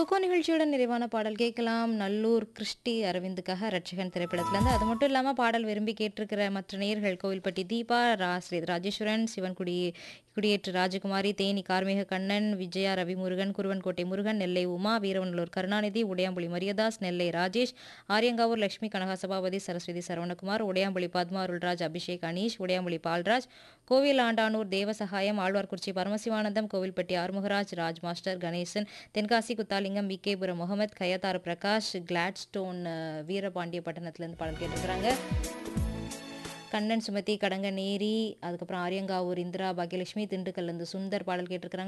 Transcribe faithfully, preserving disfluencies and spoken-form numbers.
கொக்கோ நிகழ்ச்சியோட நிறைவான பாடல் கேட்கலாம். நல்லூர் கிறிஸ்டி அரவிந்துக்காக ரட்சகன் திரைப்படத்துலேருந்து. அது மட்டும் இல்லாமல் பாடல் விரும்பி கேட்டிருக்கிற மற்ற நேயர்கள் கோவில்பட்டி தீபா, ரா ஸ்ரீ ராஜேஸ்வரன், சிவன்குடி குடியேற்று ராஜகுமாரி, தேனி கார்மேக கண்ணன், விஜயா ரவிமுருகன், குருவன்கோட்டை முருகன், நெல்லை உமா, வீரவநல்லூர் கருணாநிதி, உடையாம்புலி மரியதாஸ், நெல்லை ராஜேஷ், ஆரியங்காவூர் லட்சுமி கனகா சபாபதி, சரஸ்வதி சரவணகுமார், உடையாம்புலி பத்மா அருள்ராஜ், அபிஷேக் அனீஷ், உடையாம்புலி பால்ராஜ், கோவில் ஆண்டானூர் தேவசகாயம், ஆழ்வார்குறிச்சி பரமசிவானந்தம், கோவில்பட்டி ஆறுமுகராஜ், ராஜ் மாஸ்டர், கணேசன், தென்காசி குத்தாலிங்கம், விகேபுரம் முகமது, கயத்தார் பிரகாஷ், கிளாட்ஸ்டோன் அஹ், வீரபாண்டியப்பட்டினத்துலேருந்து பாடல் கேட்டிருக்கிறாங்க. கண்ணன் சுமதி கடங்கநேரி, அதுக்கப்புறம் ஆரியங்காவூர் இந்திரா பாக்கியலட்சுமி, திண்டுக்கல்லேருந்து சுந்தர் பாடல் கேட்டிருக்கிறாங்க.